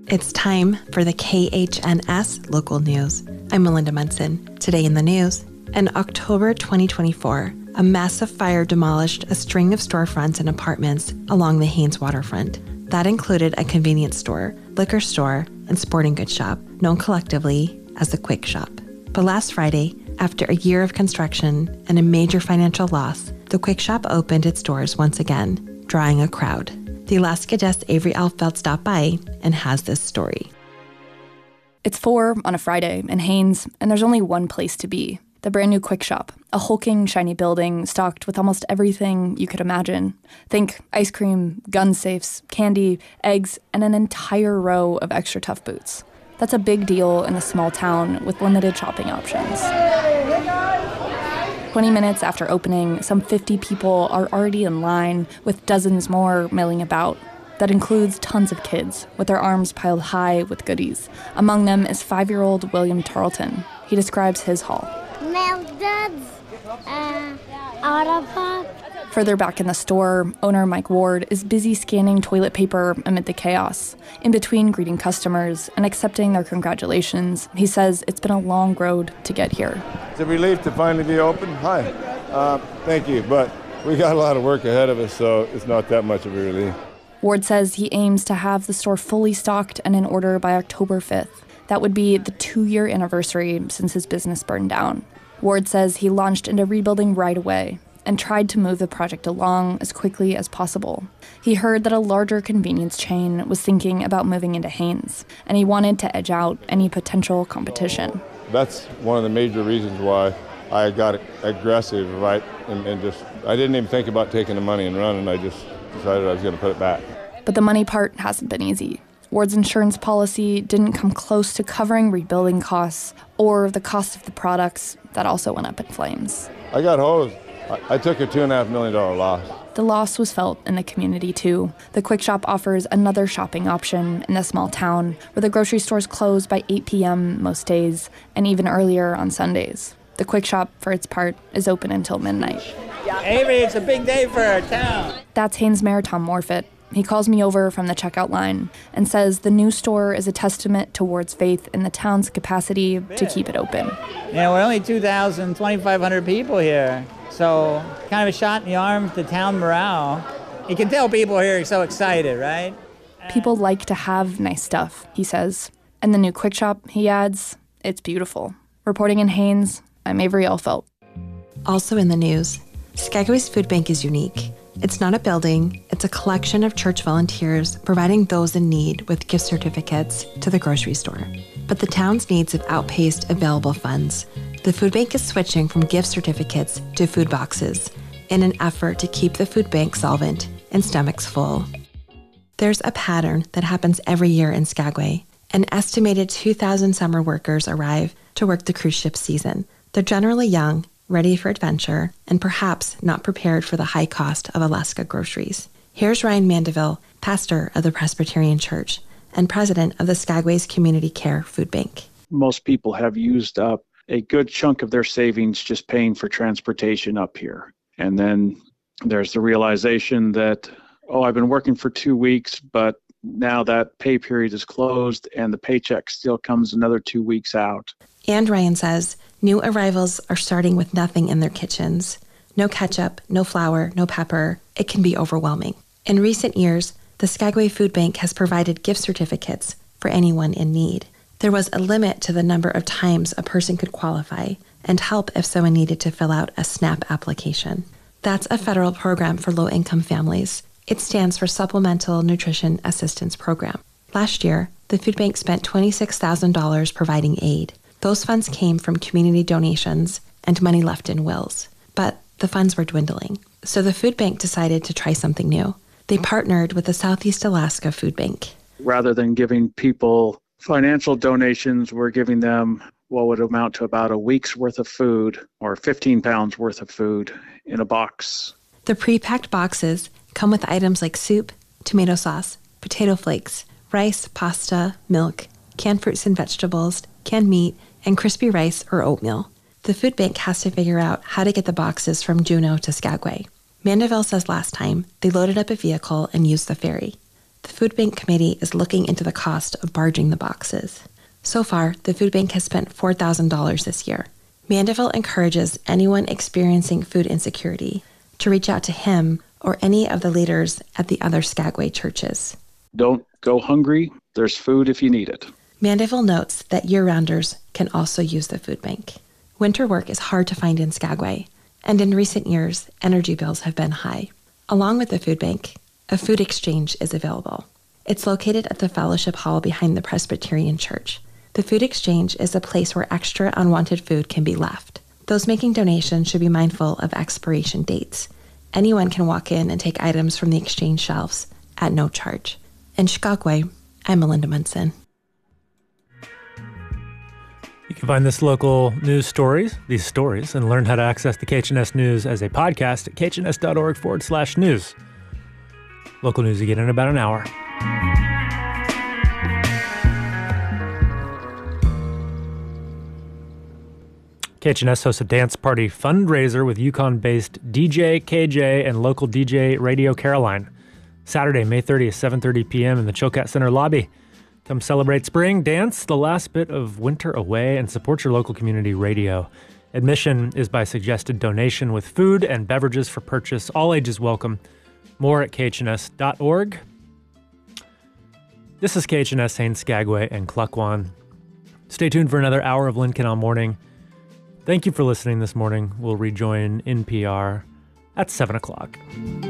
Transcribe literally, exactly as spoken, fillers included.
It's time for the K H N S local news. I'm Melinda Munson. Today in the news, in October twenty twenty-four, a massive fire demolished a string of storefronts and apartments along the Haines waterfront. That included a convenience store, liquor store, and sporting goods shop, known collectively as the Quick Shop. But last Friday, after a year of construction and a major financial loss, the Quick Shop opened its doors once again, drawing a crowd. The Alaska Desk's Avery Alfeld stopped by and has this story. It's four on a Friday in Haines, and there's only one place to be. The brand new Quick Shop, a hulking, shiny building stocked with almost everything you could imagine. Think ice cream, gun safes, candy, eggs, and an entire row of extra tough boots. That's a big deal in a small town with limited shopping options. twenty minutes after opening, some fifty people are already in line, with dozens more milling about. That includes tons of kids, with their arms piled high with goodies. Among them is five-year-old William Tarleton. He describes his haul. Milk duds, uh, Autopop. Further back in the store, owner Mike Ward is busy scanning toilet paper amid the chaos. In between greeting customers and accepting their congratulations, he says it's been a long road to get here. It's a relief to finally be open. Hi. Uh, thank you, but we got a lot of work ahead of us, so it's not that much of a relief. Ward says he aims to have the store fully stocked and in order by October fifth. That would be the two-year anniversary since his business burned down. Ward says he launched into rebuilding right away and tried to move the project along as quickly as possible. He heard that a larger convenience chain was thinking about moving into Haines, and he wanted to edge out any potential competition. That's one of the major reasons why I got aggressive, right, and, and just, I didn't even think about taking the money and running. I just decided I was going to put it back. But the money part hasn't been easy. Ward's insurance policy didn't come close to covering rebuilding costs or the cost of the products that also went up in flames. I got hosed. I, I took a two and a half million dollar loss. The loss was felt in the community too. The Quick Shop offers another shopping option in the small town where the grocery stores close by eight p.m. most days and even earlier on Sundays. The Quick Shop, for its part, is open until midnight. Avery, it's a big day for our town. That's Haines Mayor Tom Morfitt. He calls me over from the checkout line and says the new store is a testament to Ward's faith in the town's capacity to keep it open. You know, we're only two thousand, twenty-five hundred people here, so kind of a shot in the arm to town morale. You can tell people here are so excited, right? People like to have nice stuff, he says. And the new Quick Shop, he adds, it's beautiful. Reporting in Haines, I'm Avery Alfeld. Also in the news, Skagway's Food Bank is unique. It's not a building, it's a collection of church volunteers providing those in need with gift certificates to the grocery store. But the town's needs have outpaced available funds. The food bank is switching from gift certificates to food boxes in an effort to keep the food bank solvent and stomachs full. There's a pattern that happens every year in Skagway. An estimated two thousand summer workers arrive to work the cruise ship season. They're generally young, ready for adventure, and perhaps not prepared for the high cost of Alaska groceries. Here's Ryan Mandeville, pastor of the Presbyterian Church and president of the Skagway's Community Care Food Bank. Most people have used up a good chunk of their savings just paying for transportation up here. And then there's the realization that, oh, I've been working for two weeks, but now that pay period is closed and the paycheck still comes another two weeks out. And Ryan says new arrivals are starting with nothing in their kitchens. No ketchup, no flour, no pepper. It can be overwhelming. In recent years, the Skagway Food Bank has provided gift certificates for anyone in need. There was a limit to the number of times a person could qualify and help if someone needed to fill out a SNAP application. That's a federal program for low-income families. It stands for Supplemental Nutrition Assistance Program. Last year, the food bank spent twenty-six thousand dollars providing aid. Those funds came from community donations and money left in wills. But the funds were dwindling. So the food bank decided to try something new. They partnered with the Southeast Alaska Food Bank. Rather than giving people financial donations, we're giving them what would amount to about a week's worth of food or fifteen pounds worth of food in a box. The pre-packed boxes come with items like soup, tomato sauce, potato flakes, rice, pasta, milk, canned fruits and vegetables, canned meat, and crispy rice or oatmeal. The food bank has to figure out how to get the boxes from Juneau to Skagway. Mandeville says last time they loaded up a vehicle and used the ferry. the Food Bank Committee is looking into the cost of barging the boxes. So far, the food bank has spent four thousand dollars this year. Mandeville encourages anyone experiencing food insecurity to reach out to him or any of the leaders at the other Skagway churches. Don't go hungry. There's food if you need it. Mandeville notes that year-rounders can also use the food bank. Winter work is hard to find in Skagway, and in recent years, energy bills have been high. Along with the food bank, a food exchange is available. It's located at the Fellowship Hall behind the Presbyterian Church. The food exchange is a place where extra unwanted food can be left. Those making donations should be mindful of expiration dates. Anyone can walk in and take items from the exchange shelves at no charge. In Skagway, I'm Melinda Munson. You can find this local news stories, these stories, and learn how to access the K H N S News as a podcast at khns.org forward slash news. Local news you get in about an hour. K H N S hosts a dance party fundraiser with Yukon-based D J K J and local D J Radio Caroline. Saturday, May thirtieth, seven thirty p.m. in the Chilkat Center lobby. Come celebrate spring, dance the last bit of winter away, and support your local community radio. Admission is by suggested donation with food and beverages for purchase. All ages welcome. More at k h n s dot org. This is K H N S Haines Skagway and Klukwan. Stay tuned for another hour of Lynn Canal Morning. Thank you for listening this morning. We'll rejoin N P R at seven o'clock.